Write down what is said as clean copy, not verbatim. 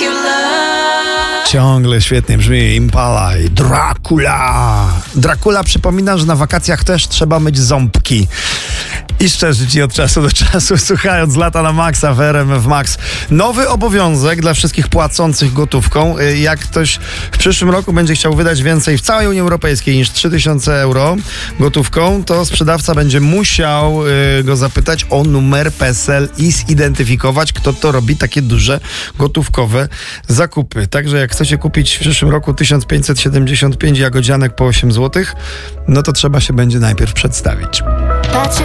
Ciągle świetnie brzmi Impala i Dracula. Dracula przypomina, że na wakacjach też trzeba myć ząbki. I szczerze ci od czasu do czasu, słuchając Lata na Maxa w RMF Max. Nowy obowiązek dla wszystkich płacących gotówką. Jak ktoś w przyszłym roku będzie chciał wydać więcej w całej Unii Europejskiej niż 3000 euro gotówką, to sprzedawca będzie musiał go zapytać o numer PESEL i zidentyfikować, kto to robi takie duże gotówkowe zakupy. Także jak chcecie kupić w przyszłym roku 1575 jagodzianek po 8 zł, no to trzeba się będzie najpierw przedstawić.